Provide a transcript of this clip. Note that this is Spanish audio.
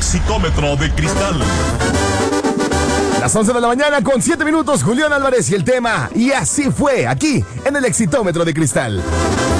Exitómetro de Cristal. Las 11 de la mañana con 7 minutos, Julián Álvarez y el tema. Y así fue, aquí, en el Exitómetro de Cristal.